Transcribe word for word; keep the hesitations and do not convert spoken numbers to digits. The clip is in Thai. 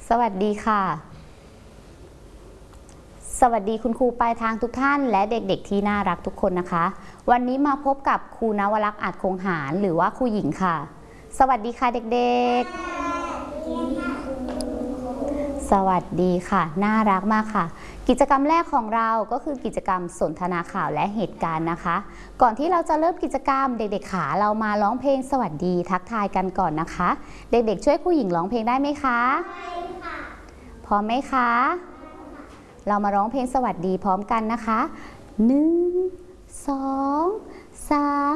สวัสดีค่ะสวัสดีคุณครูปลายทางทุกท่านและเด็กๆที่น่ารักทุกคนนะคะวันนี้มาพบกับครูนวลักษณ์อาจคงหารหรือว่าครูหญิงค่ะสวัสดีค่ะเด็กๆสวัสดีค่ะน่ารักมากค่ะกิจกรรมแรกของเราก็คือกิจกรรมสนทนาข่าวและเหตุการณ์นะคะก่อนที่เราจะเริ่มกิจกรรมเด็กๆขาเรามาร้องเพลงสวัสดีทักทายกันก่อนนะคะเด็กๆช่วยครูหญิงร้องเพลงได้ไหมคะได้ค่ะพร้อมไหมคะเรามาร้องเพลงสวัสดีพร้อมกันนะคะหนึ่ง สอง สาม